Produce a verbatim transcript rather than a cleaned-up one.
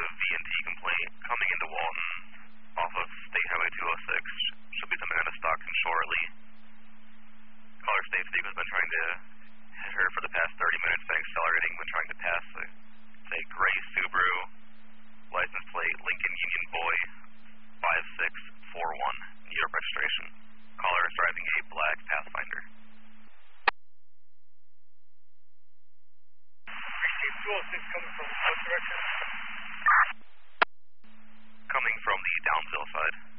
V and T complaint coming into Walton off of State Highway two oh six. Should be coming out of Stockton shortly. Caller states the vehicle's been trying to hit her for the past thirty minutes, been accelerating, been trying to pass a, a gray Subaru, license plate Lincoln Union Boy five six four one, New York registration. Caller is driving a black Pathfinder. Receive two oh six coming from what direction? Coming from the Downsville side.